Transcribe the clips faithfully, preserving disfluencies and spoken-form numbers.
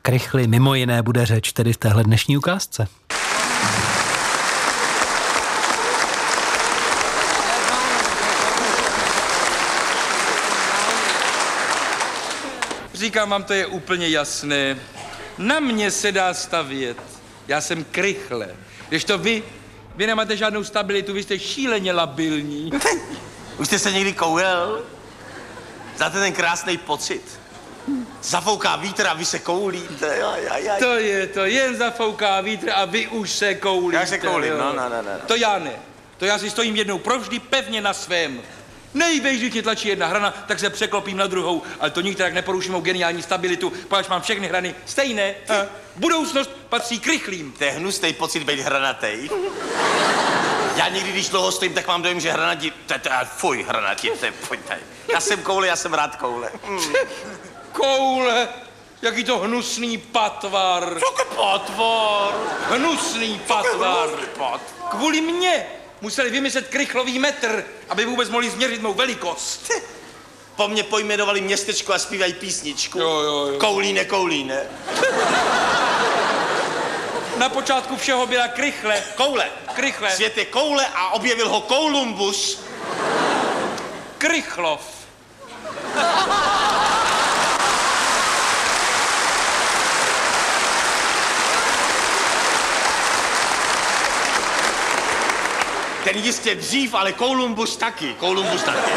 krychli mimo jiné bude řeč tedy v téhle dnešní ukázce. Říkám vám, to je úplně jasné. Na mě se dá stavět. Já jsem krychle. Když to vy, vy nemáte žádnou stabilitu, vy jste šíleně labilní. Už jste se někdy koulel? Znáte ten krásný pocit? Zafouká vítr a vy se koulíte. Jaj, jaj, jaj. To je to, jen zafouká vítr a vy už se koulíte. Já se koulím, jo. no, no, no, no. To já ne. To já si stojím jednou provždy pevně na svém. Nejvíc, když mě tlačí jedna hrana, tak se překlopím na druhou, ale to nikterak neporuší mou geniální stabilitu, protože mám všechny hrany stejné. A budoucnost patří krychlým. To je hnusný pocit být hranatej. Já někdy, když dlouho stojím, tak mám dojem, že hranati... To je, to je, fuj, hranati, to je, fuj, tady. Já jsem koule, já jsem rád koule. Hmm. Koule, jaký to hnusný patvar. Co to patvar? Hnusný patvar. Kvůli mně museli vymyslet krychlový metr, aby vůbec mohli změřit mou velikost. Po mně pojmenovali městečko a zpívají písničku. Jo, jo, jo. Koulíne, koulíne. Na počátku všeho byla krychle. Koule. Krychle. Svět je koule a objevil ho Kolumbus. Krychlov. Ten jistě dřív, ale Kolumbus taky. Kolumbus taky.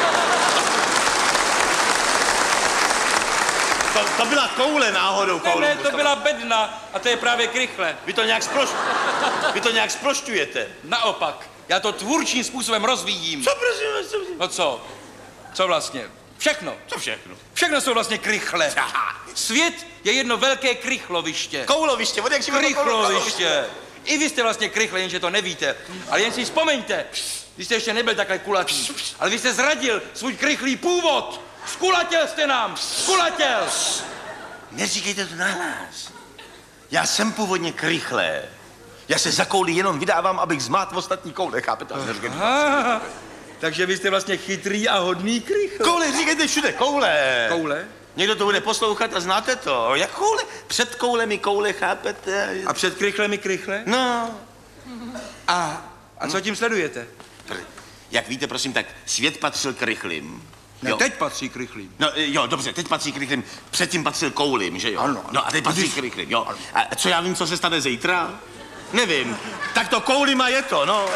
To, to byla koule náhodou, Ne, Kolumbus. ne, to byla bedna a to je právě krychle. Vy to nějak sproš... Vy to nějak sprošťujete. Naopak, já to tvůrčím způsobem rozvíjím. Co prosím vás, co... No co? Co vlastně? Všechno. Co všechno? Všechno jsou vlastně krychle. Svět je jedno velké krychloviště. Kouloviště, od jak si Krychloviště. I vy jste vlastně krychle, jenže to nevíte. Ale jen si vzpomeňte, vy jste ještě nebyl takhle kulatý, ale vy jste zradil svůj krychlý původ. Skulatěl jste nám, skulatěl. Neříkejte to nahlas. Já jsem původně krychlé. Já se za kouli jenom vydávám, abych zmátl ostatní koule, chápete? Aha, takže vy jste vlastně chytrý a hodný krychle. Koule, říkejte všude, koule. Koule? Někdo to bude poslouchat a znáte to. Jak koule? Před koulemi koule, chápete? A před krychlemi krychle? No. A, a co tím sledujete? Jak víte, prosím, tak svět patřil k rychlým. Ne, Jo. teď patří k rychlým. No jo, dobře, teď patří k rychlým. Předtím patřil koulim, že jo? Ano, ano. No a teď patří k rychlým, jo. A co já vím, co se stane zítra? Nevím. Tak to koulima je to, no.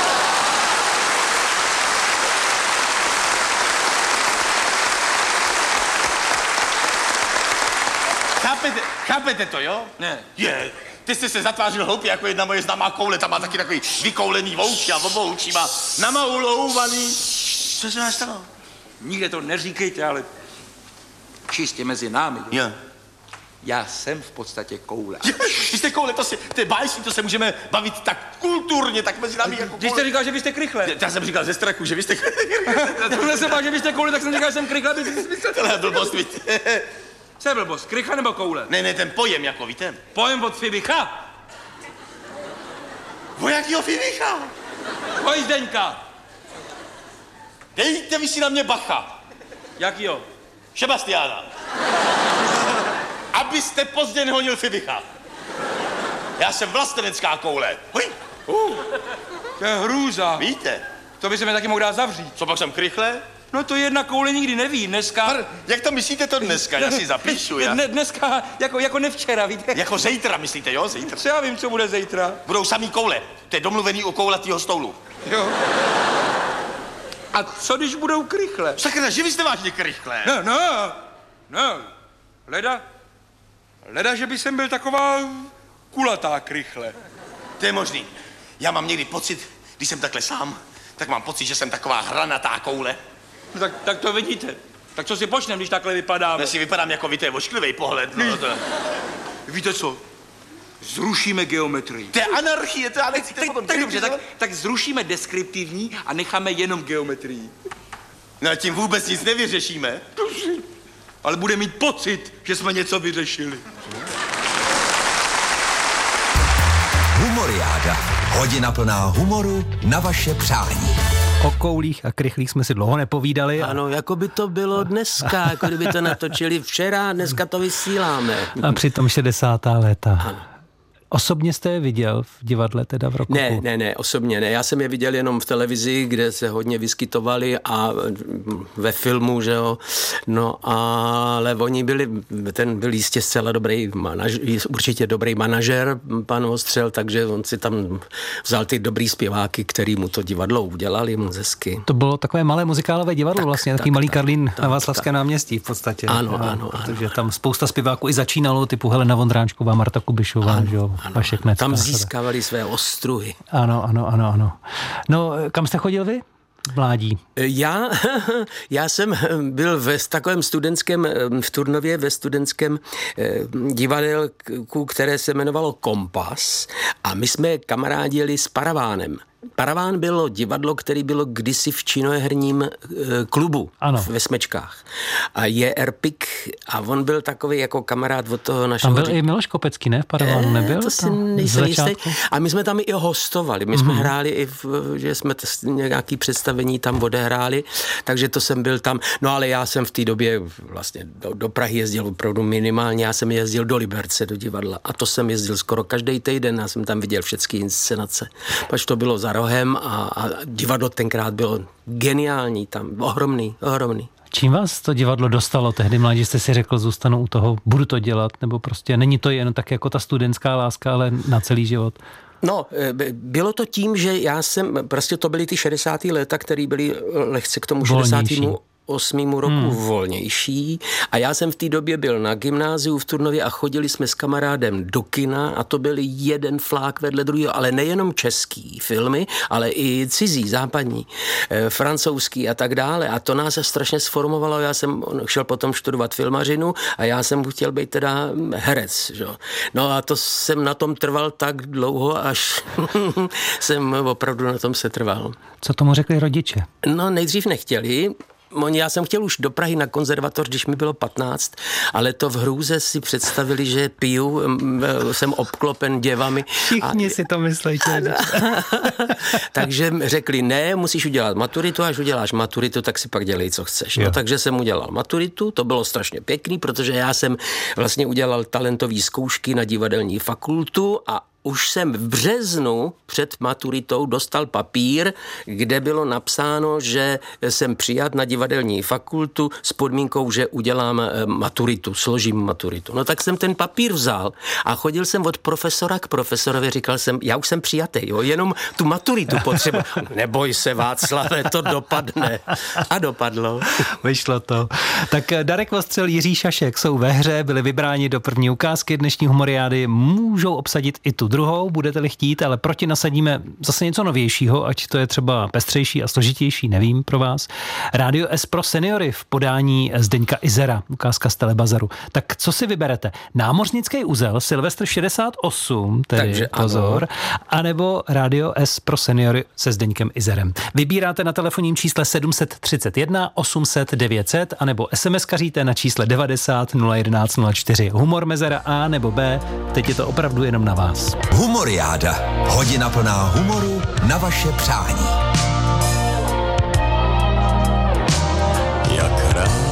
Chápete, chápete to, jo? Ne. Je, ty jste se zatvářil hloupě jako jedna moje známá koule, tam má taky takový vykoulený vouči a oboučí má namaulouvaný. Co se nás stalo? Nikde to neříkejte, ale čistě mezi námi. Jo. Já jsem v podstatě koule. Vy jste koule, to, si, to je báječný, to se můžeme bavit tak kulturně, tak mezi námi jako Když jste říkal, že vy jste krychle. Já jsem říkal ze strachu, že vy jste... Tohle jsem bál, že vy jste koule, tak jsem říkal, že jsem krychle, aby si smyslel. Tohle je blbost, víte. Co je blbost, krychle nebo koule? Ne, ne, ten pojem, jako víte. Pojem od Fibicha. O jakýho Fibicha? Oj, Zdeňka. Dejte vy si na mě bacha. Jakýho? Sebastiána. Abyste pozdě nehonil Fibicha. Já jsem vlastenecká koule. Hoj. Uh, to je hrůza. Víte? To by se mi taky mohl dát zavřít. Co pak jsem krychle? No to jedna koule nikdy neví, dneska... Par, jak to myslíte to dneska? Já si zapíšu, já. Ne, dneska, jako, jako nevčera, víte? Jako zítra, myslíte, jo? Zítra. Co já vím, co bude zítra. Budou samý koule. To je domluvený u koulatýho stoulu. Jo. A co když budou krychle? Sakra, že vy jste vážně krychle. No, no, no. Leda, leda, že by jsem byl taková kulatá krychle. To je možný. Já mám někdy pocit, když jsem takhle sám, tak mám pocit, že jsem taková hranatá koule. No, tak, tak to vidíte. Tak co si počnem, když takhle vypadáme? Já si vypadám jako vy, to je ošklivý pohled. No, to... Víte co? Zrušíme geometrii. To je anarchie, to já nechci Tak, tak, tak dobře, tak, tak zrušíme deskriptivní a necháme jenom geometrii. No a tím vůbec nic nevyřešíme. Ale bude mít pocit, že jsme něco vyřešili. Humoriáda. Hodina plná humoru na vaše přání. O koulích a krychlích jsme si dlouho nepovídali. Ano, jako by to bylo dneska, jako kdyby to natočili včera, dneska to vysíláme. A přitom šedesátá léta. Ano. Osobně jste je viděl v divadle teda v Rokoku? Ne, ne, ne, osobně ne. Já jsem je viděl jenom v televizi, kde se hodně vyskytovali a ve filmu, že jo. No, ale oni byli, ten byl jistě zcela dobrý manažer, určitě dobrý manažer, pan Ostřel, takže on si tam vzal ty dobrý zpěváky, který mu to divadlo udělali moc hezky. To bylo takové malé muzikálové divadlo, tak, vlastně, tak, takový malý tak, Karlín tak, na Václavském náměstí v podstatě. Ano, ano, ano. Protože tam spousta zpěváků i začínalo, typu Helena Vondráčková, Marta Kubišová, ano, že jo. Ano, Vašek Necka, tam získávali své ostruhy. Ano, ano, ano, ano. No, kam jste chodil vy? Mládí. Já, já jsem byl ve takovém studentském, v Turnově ve studentském divadelku, které se jmenovalo Kompas a my jsme kamarádili s Paravánem. Paraván bylo divadlo, které bylo kdysi v činoherním e, klubu ano. ve Smečkách. A je Erpik a on byl takový jako kamarád od toho našeho... Tam byl i Miloš Kopecký, ne? V Paravánu nebyl? To si nejsem jistý. A my jsme tam i hostovali. My jsme mm-hmm. hráli i, v, že jsme t- nějaký představení tam odehráli, takže to jsem byl tam. No ale já jsem v té době vlastně do, do Prahy jezdil opravdu minimálně. Já jsem jezdil do Liberce, do divadla. A to jsem jezdil skoro každý týden. Já jsem tam viděl všechny inscenace. Pač to bylo za rohem a, a divadlo tenkrát bylo geniální tam, ohromný, ohromný. Čím vás to divadlo dostalo tehdy, mladí, jste si řekl, zůstanu u toho, budu to dělat, nebo prostě není to jen tak jako ta studentská láska, ale na celý život? No, bylo to tím, že já jsem, prostě to byly ty šedesátá léta, které byly lehce k tomu šedesátému osmému roku hmm. volnější a já jsem v té době byl na gymnáziu v Turnově a chodili jsme s kamarádem do kina a to byl jeden flák vedle druhého, ale nejenom český filmy, ale i cizí, západní, e, francouzský a tak dále a to nás strašně sformovalo. Já jsem šel potom studovat filmařinu a já jsem chtěl být teda herec, že? No a to jsem na tom trval tak dlouho, až jsem opravdu na tom se trval. Co tomu řekli rodiče? No nejdřív nechtěli. Já jsem chtěl už do Prahy na konzervatoř, když mi bylo patnáct, ale to v hrůze si představili, že piju, jsem obklopen děvami. Všichni a... si to myslí. Takže řekli, ne, musíš udělat maturitu, až uděláš maturitu, tak si pak dělej, co chceš. No, takže jsem udělal maturitu, to bylo strašně pěkný, protože já jsem vlastně udělal talentové zkoušky na divadelní fakultu a už jsem v březnu před maturitou dostal papír, kde bylo napsáno, že jsem přijat na divadelní fakultu s podmínkou, že udělám maturitu, složím maturitu. No tak jsem ten papír vzal a chodil jsem od profesora k profesorovi, říkal jsem, já už jsem přijatý, jo, jenom tu maturitu potřebuji. Neboj se, Václave, to dopadne. A dopadlo. Vyšlo to. Tak Darek Ostřel, Jiří Šašek jsou ve hře, byli vybráni do první ukázky dnešní humoriády, můžou obsadit i tu druhou, budete-li chtít, ale proti nasadíme zase něco novějšího, ať to je třeba pestřejší a složitější, nevím pro vás. Rádio S pro seniory v podání Zdeňka Izera, ukázka z Telebazaru. Tak co si vyberete? Námořnický uzel, Silvestr šedesát osm, tedy takže pozor, ano. Anebo Rádio S pro seniory se Zdeňkem Izerem. Vybíráte na telefonním čísle sedm set třicet jedna osm set devět set, anebo SMSkaříte na čísle devadesát nula jedenáct nula čtyři. Humor mezera A nebo B, teď je to opravdu jenom na vás. Humoriáda. Hodina plná humoru na vaše přání.